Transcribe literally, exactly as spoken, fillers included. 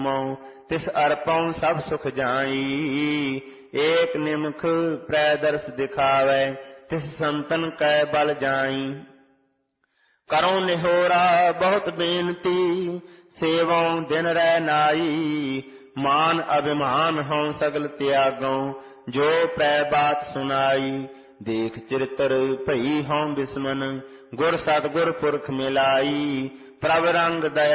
ਤਿਸ ਅਰਪਉ ਸਭ ਸੁਖ ਜਾਈ। ਏਕ ਨਿਮਖ ਪ੍ਰੈ ਦਰਸ ਦਿਖਾਵੈ ਤਿਸ ਸੰਤਨ ਕੈ ਬਲ ਜਾਈ। ਕਰਉ ਨਿਹੋਰਾ ਬਹੁਤ ਬੇਨਤੀ ਸੇਵਉ ਦਿਨ ਰਹਿ ਨਾਈ। ਮਾਨ ਅਭਿਮਾਨ ਹਉ ਸਗਲ ਤਿਆਗਉ ਜੋ ਪ੍ਰੈ ਬਾਤ ਸੁਨਾਈ। ਦੇਖ ਚਰਿਤਰ ਭਈ ਹਉ ਬਿਸਮਨ ਗੁਰ ਸਤਿਗੁਰ ਪੁਰਖ ਮਿਲਾਈ। ਪ੍ਰਭ ਰੰਗ ਦਇਆ